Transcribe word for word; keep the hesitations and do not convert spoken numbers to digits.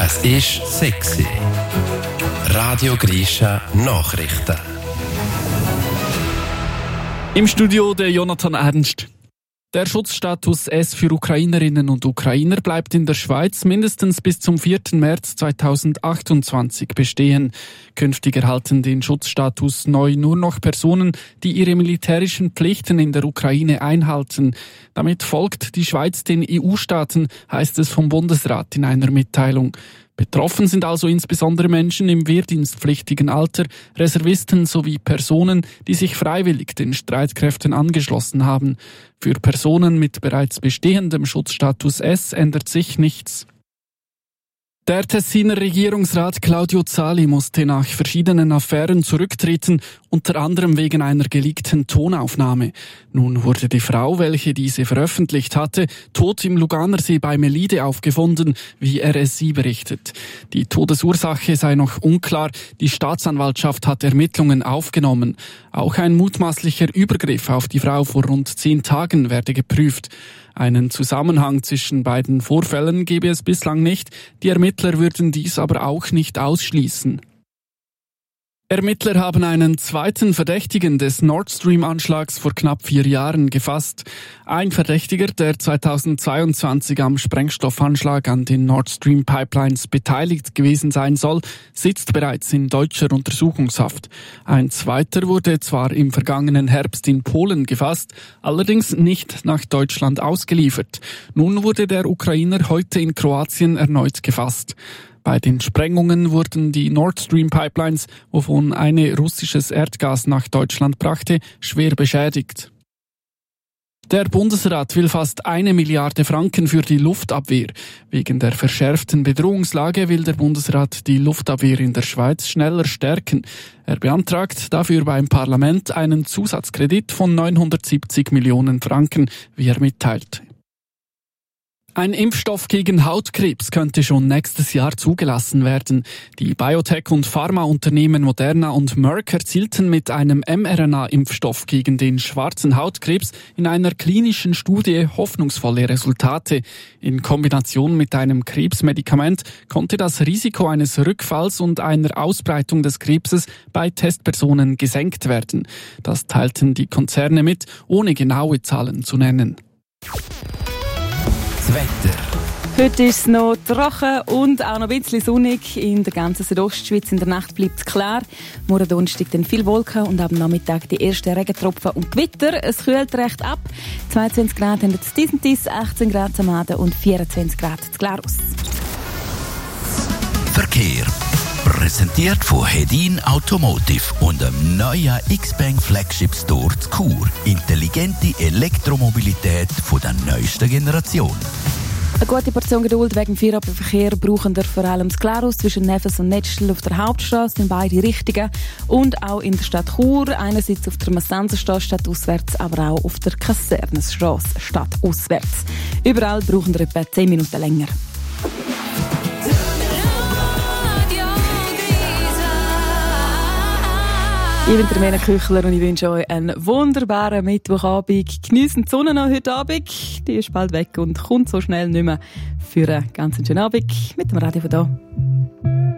Es ist sexy. Radio Grisha Nachrichten. Im Studio der Jonathan Ernst. Der Schutzstatus S für Ukrainerinnen und Ukrainer bleibt in der Schweiz mindestens bis zum vierten März zweitausendachtundzwanzig bestehen. Künftig erhalten den Schutzstatus neu nur noch Personen, die ihre militärischen Pflichten in der Ukraine einhalten. Damit folgt die Schweiz den E U-Staaten, heißt es vom Bundesrat in einer Mitteilung. Betroffen sind also insbesondere Menschen im wehrdienstpflichtigen Alter, Reservisten sowie Personen, die sich freiwillig den Streitkräften angeschlossen haben. Für Personen mit bereits bestehendem Schutzstatus S ändert sich nichts. Der Tessiner Regierungsrat Claudio Zali musste nach verschiedenen Affären zurücktreten, unter anderem wegen einer geleakten Tonaufnahme. Nun wurde die Frau, welche diese veröffentlicht hatte, tot im Luganersee bei Melide aufgefunden, wie R S I berichtet. Die Todesursache sei noch unklar, die Staatsanwaltschaft hat Ermittlungen aufgenommen. Auch ein mutmaßlicher Übergriff auf die Frau vor rund zehn Tagen werde geprüft. Einen Zusammenhang zwischen beiden Vorfällen gebe es bislang nicht, die Ermittler würden dies aber auch nicht ausschließen. Ermittler haben einen zweiten Verdächtigen des Nord Stream-Anschlags vor knapp vier Jahren gefasst. Ein Verdächtiger, der zweitausendzweiundzwanzig am Sprengstoffanschlag an den Nord Stream Pipelines beteiligt gewesen sein soll, sitzt bereits in deutscher Untersuchungshaft. Ein zweiter wurde zwar im vergangenen Herbst in Polen gefasst, allerdings nicht nach Deutschland ausgeliefert. Nun wurde der Ukrainer heute in Kroatien erneut gefasst. Bei den Sprengungen wurden die Nord Stream Pipelines, wovon eine russisches Erdgas nach Deutschland brachte, schwer beschädigt. Der Bundesrat will fast eine Milliarde Franken für die Luftabwehr. Wegen der verschärften Bedrohungslage will der Bundesrat die Luftabwehr in der Schweiz schneller stärken. Er beantragt dafür beim Parlament einen Zusatzkredit von neunhundertsiebzig Millionen Franken, wie er mitteilt. Ein Impfstoff gegen Hautkrebs könnte schon nächstes Jahr zugelassen werden. Die Biotech- und Pharmaunternehmen Moderna und Merck erzielten mit einem mRNA-Impfstoff gegen den schwarzen Hautkrebs in einer klinischen Studie hoffnungsvolle Resultate. In Kombination mit einem Krebsmedikament konnte das Risiko eines Rückfalls und einer Ausbreitung des Krebses bei Testpersonen gesenkt werden. Das teilten die Konzerne mit, ohne genaue Zahlen zu nennen. Das Wetter. Heute ist es noch trocken und auch noch ein bisschen sonnig. In der ganzen Südostschweiz in der Nacht bleibt es klar. Morgen Donnerstag dann viel Wolken und am Nachmittag die ersten Regentropfen und Gewitter. Es kühlt recht ab. zweiundzwanzig Grad haben wir zu Disentis, achtzehn Grad am Aden und vierundzwanzig Grad zu Glarus. Verkehr. Präsentiert von Hedin Automotive und dem neuen X-Bank Flagship Store zu Chur. Intelligente Elektromobilität von der neuesten Generation. Eine gute Portion Geduld wegen Feierabendverkehr brauchen wir vor allem das Glarus zwischen Neves und Netzstil auf der Hauptstrasse in beide Richtungen und auch in der Stadt Chur, einerseits auf der Massenserstrasse stadtauswärts, aber auch auf der Kasernenstrasse stadtauswärts. Überall brauchen wir etwa zehn Minuten länger. Ich bin Mena Küchler und ich wünsche euch einen wunderbaren Mittwochabend. Geniessen die Sonne noch heute Abend. Die ist bald weg und kommt so schnell nicht mehr. Für einen ganz schönen Abend mit dem Radio von da.